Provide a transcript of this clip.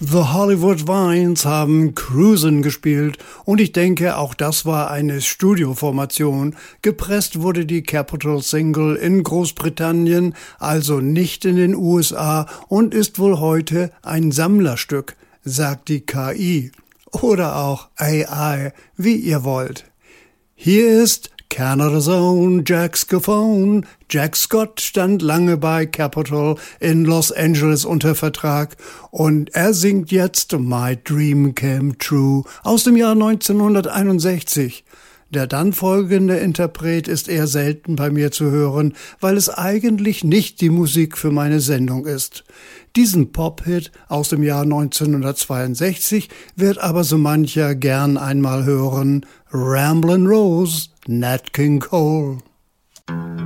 The Hollywood Vines haben Cruisin' gespielt und ich denke, auch das war eine Studioformation. Gepresst wurde die Capitol Single in Großbritannien, also nicht in den USA und ist wohl heute ein Sammlerstück, sagt die KI. Oder auch AI, wie ihr wollt. Hier ist Canada's Own Jack Scoffone. Jack Scott stand lange bei Capitol in Los Angeles unter Vertrag und er singt jetzt My Dream Came True aus dem Jahr 1961. Der dann folgende Interpret ist eher selten bei mir zu hören, weil es eigentlich nicht die Musik für meine Sendung ist. Diesen Pop-Hit aus dem Jahr 1962 wird aber so mancher gern einmal hören. Ramblin' Rose, Nat King Cole.